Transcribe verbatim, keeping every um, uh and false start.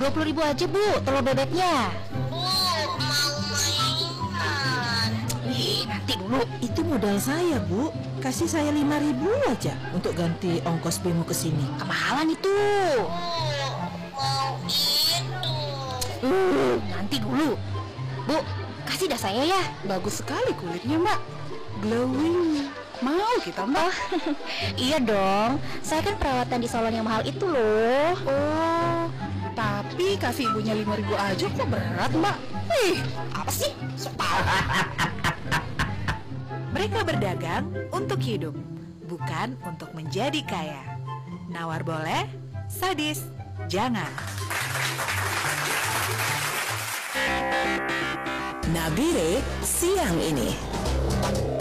dua puluh ribu aja Bu, telur bebeknya. Bu, mau mainan. Ih, nanti dulu. Itu modal saya, Bu. Kasih saya lima ribu aja untuk ganti ongkos bemo ke sini. Kemahalan itu. Bu, mau itu. Uh, nanti dulu. Bu, kasih dah saya ya. Bagus sekali kulitnya, Mbak. Glowing. Mau kita, Mbak? Iya dong, saya kan perawatan di salon yang mahal itu loh. Oh, tapi kasih ibunya lima ribu aja kok berat, Mbak? Ih, apa sih? So tau. Mereka berdagang untuk hidup, bukan untuk menjadi kaya. Nawar boleh, sadis jangan. Nabire siang ini.